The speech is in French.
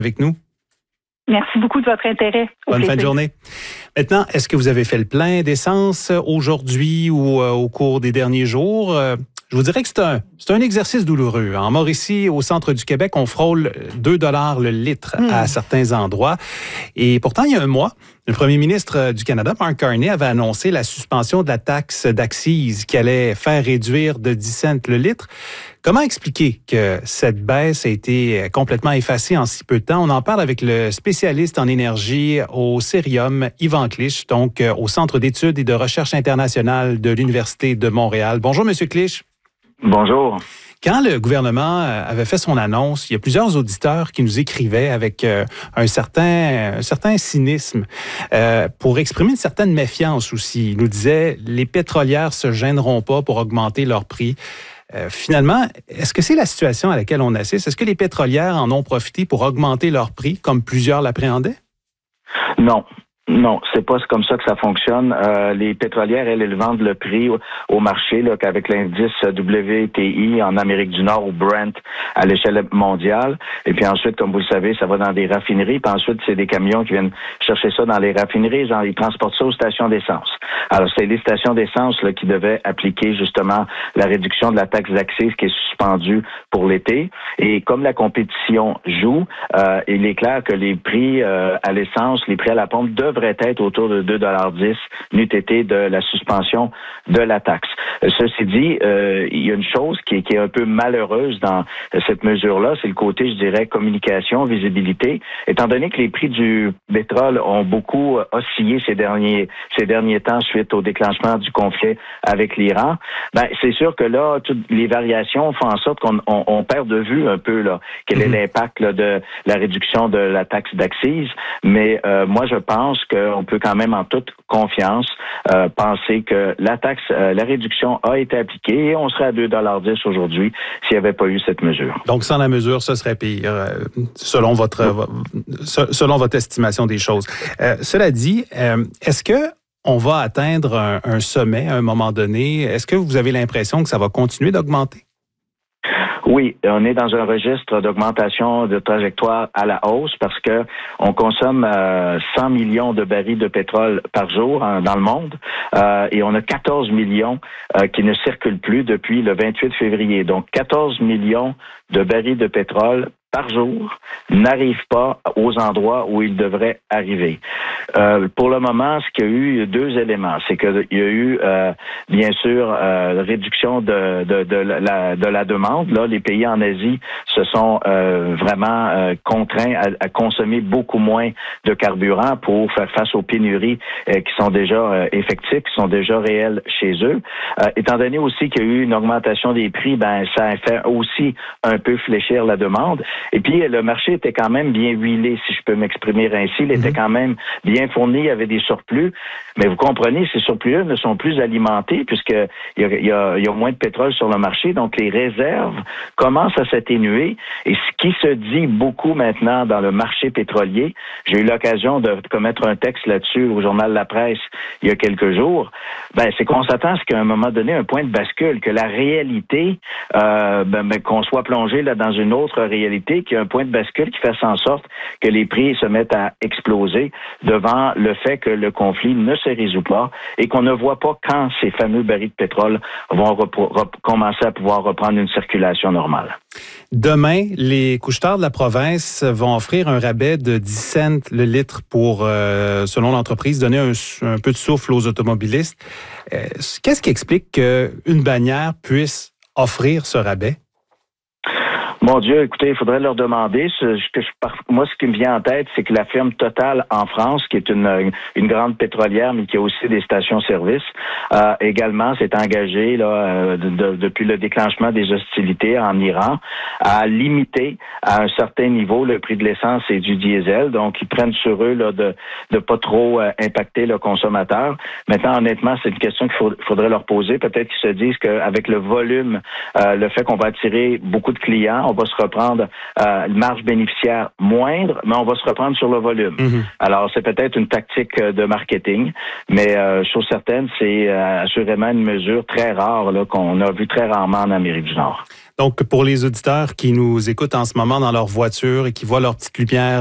Avec nous. Merci beaucoup de votre intérêt. Bonne fin de journée. Maintenant, est-ce que vous avez fait le plein d'essence aujourd'hui ou au cours des derniers jours? Je vous dirais que c'est un exercice douloureux. En Mauricie, au centre du Québec, on frôle 2 $ le litre à certains endroits. Et pourtant, il y a un mois, le premier ministre du Canada, Mark Carney, avait annoncé la suspension de la taxe d'accise qui allait faire réduire de 10 cents le litre. Comment expliquer que cette baisse a été complètement effacée en si peu de temps? On en parle avec le spécialiste en énergie au Cerium, Yvan Clich, donc au Centre d'études et de recherche internationale de l'Université de Montréal. Bonjour, M. Clich. Bonjour. Quand le gouvernement avait fait son annonce, il y a plusieurs auditeurs qui nous écrivaient avec un certain cynisme pour exprimer une certaine méfiance aussi. Ils nous disaient « les pétrolières se gêneront pas pour augmenter leur prix ». Finalement, est-ce que c'est la situation à laquelle on assiste? Est-ce que les pétrolières en ont profité pour augmenter leur prix comme plusieurs l'appréhendaient? Non. Non, c'est pas comme ça que ça fonctionne. Les pétrolières, elles vendent le prix au marché là, qu'avec l'indice WTI en Amérique du Nord ou Brent à l'échelle mondiale. Et puis ensuite, comme vous le savez, ça va dans des raffineries. Puis ensuite, c'est des camions qui viennent chercher ça dans les raffineries. Genre, ils transportent ça aux stations d'essence. Alors, c'est les stations d'essence là, qui devaient appliquer justement la réduction de la taxe d'accise qui est suspendue pour l'été. Et comme la compétition joue, il est clair que les prix à l'essence, les prix à la pompe devraient être autour de 2,10 $ n'eût été de la suspension de la taxe. Ceci dit, il y a une chose qui est un peu malheureuse dans cette mesure-là, c'est le côté, je dirais, communication, visibilité. Étant donné que les prix du pétrole ont beaucoup oscillé ces derniers temps suite au déclenchement du conflit avec l'Iran, ben c'est sûr que là, toutes les variations font en sorte qu'on perd de vue un peu là quel est l'impact là, de la réduction de la taxe d'accise. Mais moi, je pense qu'on peut quand même en toute confiance penser que la réduction a été appliquée et on serait à 2,10 $ aujourd'hui s'il n'y avait pas eu cette mesure. Donc, sans la mesure, ce serait pire, selon votre estimation des choses. Cela dit, est-ce que on va atteindre un sommet à un moment donné? Est-ce que vous avez l'impression que ça va continuer d'augmenter? Oui, on est dans un registre d'augmentation de trajectoire à la hausse parce que on consomme 100 millions de barils de pétrole par jour dans le monde et on a 14 millions qui ne circulent plus depuis le 28 février. Donc 14 millions de barils de pétrole par jour n'arrivent pas aux endroits où ils devraient arriver. Pour le moment, ce qu'il y a eu, il y a deux éléments. C'est qu'il y a eu, bien sûr, réduction de la demande. Là, les pays en Asie se sont vraiment contraints à consommer beaucoup moins de carburant pour faire face aux pénuries qui sont déjà effectives, qui sont déjà réelles chez eux. Étant donné aussi qu'il y a eu une augmentation des prix, ben ça a fait aussi un peu fléchir la demande. Et puis, le marché était quand même bien huilé, si je peux m'exprimer ainsi. Il était quand même bien fourni, il y avait des surplus. Mais vous comprenez, ces surplus-là ne sont plus alimentés puisqu'il y a moins de pétrole sur le marché. Donc, les réserves commencent à s'atténuer. Et ce qui se dit beaucoup maintenant dans le marché pétrolier, j'ai eu l'occasion de commettre un texte là-dessus au journal La Presse il y a quelques jours, ben, c'est qu'on s'attend à ce qu'à un moment donné, un point de bascule, que la réalité, qu'on soit plongé là dans une autre réalité, qu'il y a un point de bascule qui fasse en sorte que les prix se mettent à exploser devant le fait que le conflit ne se résout pas et qu'on ne voit pas quand ces fameux barils de pétrole vont commencer à pouvoir reprendre une circulation normale. Demain, les couche-tard de la province vont offrir un rabais de 10 cents le litre pour, selon l'entreprise, donner un peu de souffle aux automobilistes. Qu'est-ce qui explique qu'une bannière puisse offrir ce rabais? Mon Dieu, écoutez, il faudrait leur demander. Moi, ce qui me vient en tête, c'est que la firme Total en France, qui est une grande pétrolière, mais qui a aussi des stations-service, également s'est engagée là, depuis le déclenchement des hostilités en Iran à limiter à un certain niveau le prix de l'essence et du diesel. Donc, ils prennent sur eux là, de pas trop impacter le consommateur. Maintenant, honnêtement, c'est une question qu'il faudrait leur poser. Peut-être qu'ils se disent qu'avec le volume, le fait qu'on va attirer beaucoup de clients, on va se reprendre une marge bénéficiaire moindre, mais on va se reprendre sur le volume. Alors, c'est peut-être une tactique de marketing, mais chose certaine, c'est assurément une mesure très rare là, qu'on a vue très rarement en Amérique du Nord. Donc, pour les auditeurs qui nous écoutent en ce moment dans leur voiture et qui voient leur petite lumière